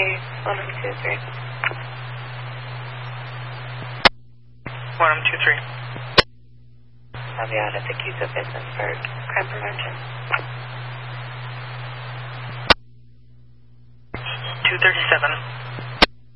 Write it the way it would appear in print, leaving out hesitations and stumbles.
case 1123. 1123. I'll be out at the Cusa business for crime prevention. 237.